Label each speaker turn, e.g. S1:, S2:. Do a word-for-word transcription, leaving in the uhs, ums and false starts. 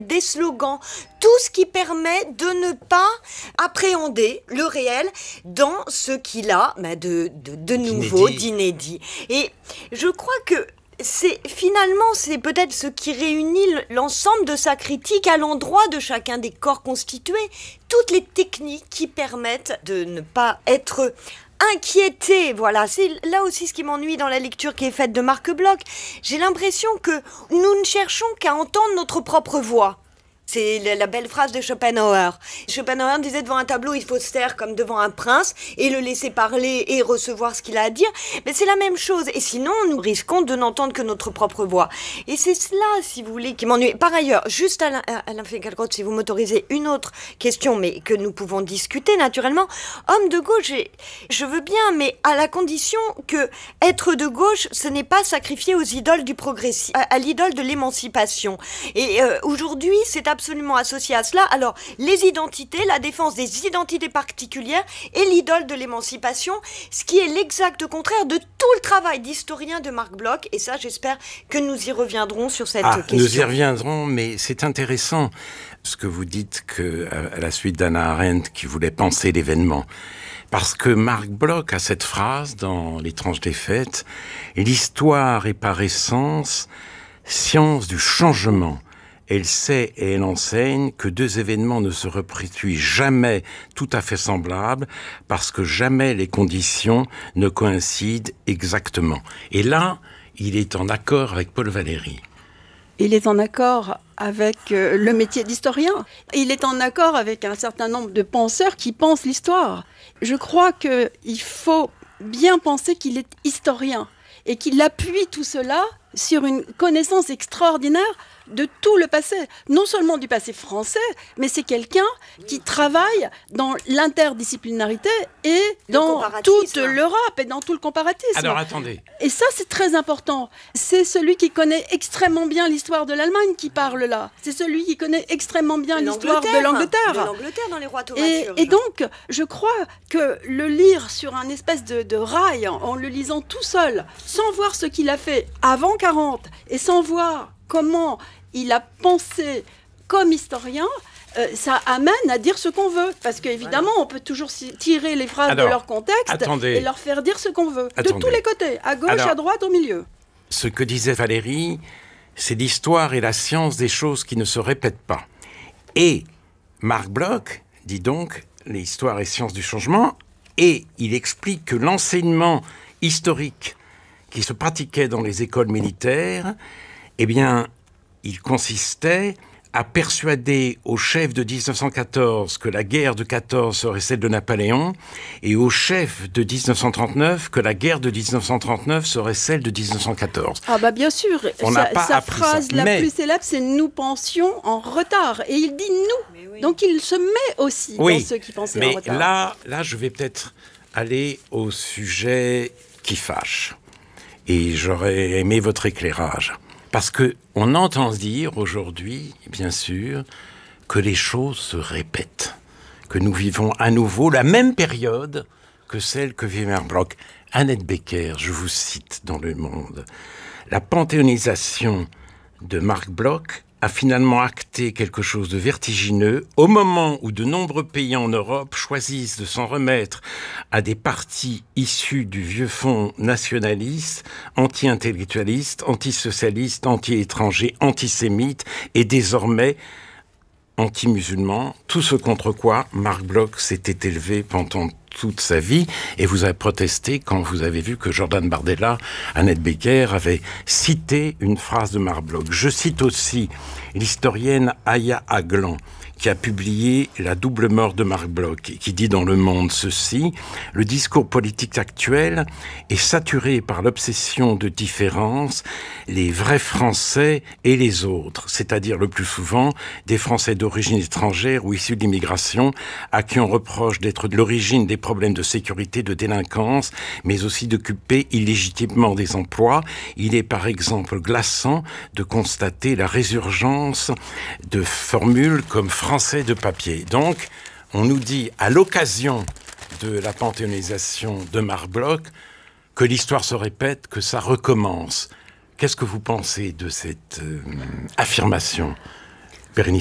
S1: des slogans, tout ce qui permet de ne pas appréhender le réel dans ce qu'il a bah, de, de, de nouveau, d'inédit. Et je crois que c'est finalement, c'est peut-être ce qui réunit l'ensemble de sa critique à l'endroit de chacun des corps constitués, toutes les techniques qui permettent de ne pas être inquiété, voilà, c'est là aussi ce qui m'ennuie dans la lecture qui est faite de Marc Bloch. J'ai l'impression que nous ne cherchons qu'à entendre notre propre voix. C'est la belle phrase de Schopenhauer. Schopenhauer disait devant un tableau, il faut se taire comme devant un prince et le laisser parler et recevoir ce qu'il a à dire. Mais c'est la même chose. Et sinon, nous risquons de n'entendre que notre propre voix. Et c'est cela, si vous voulez, qui m'ennuie. Par ailleurs, juste Alain, Alain Finkielkraut, si vous m'autorisez une autre question, mais que nous pouvons discuter naturellement. Homme de gauche, je veux bien, mais à la condition que être de gauche, ce n'est pas sacrifier aux idoles du progressisme, à, à l'idole de l'émancipation. Et euh, aujourd'hui, c'est absolument associé à cela. Alors, les identités, la défense des identités particulières et l'idole de l'émancipation, ce qui est l'exact contraire de tout le travail d'historien de Marc Bloch. Et ça, j'espère que nous y reviendrons sur cette
S2: ah,
S1: question.
S2: Nous y reviendrons, mais c'est intéressant ce que vous dites que, à la suite d'Hannah Arendt qui voulait penser l'événement. Parce que Marc Bloch a cette phrase dans L'étrange défaite, « L'histoire est par essence science du changement. Elle sait et elle enseigne que deux événements ne se reproduisent jamais tout à fait semblables parce que jamais les conditions ne coïncident exactement. » Et là, il est en accord avec Paul Valéry.
S3: Il est en accord avec euh, le métier d'historien. Il est en accord avec un certain nombre de penseurs qui pensent l'histoire. Je crois qu'il faut bien penser qu'il est historien et qu'il appuie tout cela sur une connaissance extraordinaire de tout le passé, non seulement du passé français, mais c'est quelqu'un qui travaille dans l'interdisciplinarité et
S1: le
S3: dans toute l'Europe et dans tout le comparatisme.
S2: Alors attendez.
S3: Et ça, c'est très important. C'est celui qui connaît extrêmement bien l'histoire de l'Allemagne qui parle là. C'est celui qui connaît extrêmement bien l'histoire de l'Angleterre.
S1: De l'Angleterre dans les rois
S3: et, et donc, je crois que le lire sur un espèce de, de rail, en le lisant tout seul, sans voir ce qu'il a fait avant quarante et sans voir comment il a pensé comme historien, euh, ça amène à dire ce qu'on veut. Parce qu'évidemment, on peut toujours tirer les phrases Alors, de leur contexte attendez. et leur faire dire ce qu'on veut. Attendez. De tous les côtés, à gauche, Alors, à droite, au milieu.
S2: Ce que disait Valéry, c'est l'histoire et la science des choses qui ne se répètent pas. Et Marc Bloch dit donc l'histoire et science du changement, et il explique que l'enseignement historique qui se pratiquait dans les écoles militaires, eh bien, il consistait à persuader aux chefs de dix-neuf cent quatorze que la guerre de quatorze serait celle de Napoléon et aux chefs de dix-neuf cent trente-neuf que la guerre de dix-neuf cent trente-neuf serait celle de dix-neuf cent quatorze.
S3: Ah bah bien sûr,
S2: on
S3: sa,
S2: n'a pas
S3: sa phrase
S2: ça.
S3: la
S2: Mais...
S3: plus célèbre, c'est « nous pensions en retard ». Et il dit « nous oui. ». Donc il se met aussi
S2: oui,
S3: dans ceux qui pensaient
S2: mais
S3: en retard.
S2: Là, là, je vais peut-être aller au sujet qui fâche. Et j'aurais aimé votre éclairage. Parce qu'on entend dire aujourd'hui, bien sûr, que les choses se répètent, que nous vivons à nouveau la même période que celle que vit Marc Bloch. Annette Becker, je vous cite dans Le Monde, « La panthéonisation de Marc Bloch a finalement acté quelque chose de vertigineux au moment où de nombreux pays en Europe choisissent de s'en remettre à des partis issus du vieux fond nationaliste, anti-intellectualiste, anti-socialiste, anti-étranger, antisémite et désormais anti-musulman, tout ce contre quoi Marc Bloch s'était élevé pendant toute sa vie, et vous avez protesté quand vous avez vu que Jordan Bardella, Annette Becker, avait cité une phrase de Marc Bloch. Je cite aussi l'historienne Aya Aglan, qui a publié La double mort de Marc Bloch, et qui dit dans Le Monde ceci: « Le discours politique actuel est saturé par l'obsession de différence, les vrais Français et les autres, c'est-à-dire le plus souvent des Français d'origine étrangère ou issus de l'immigration, à qui on reproche d'être de l'origine des problèmes de sécurité, de délinquance, mais aussi d'occuper illégitimement des emplois. Il est par exemple glaçant de constater la résurgence de formules comme français de papier. » Donc, on nous dit, à l'occasion de la panthéonisation de Marc Bloch, que l'histoire se répète, que ça recommence. Qu'est-ce que vous pensez de cette euh, affirmation ? Bérénice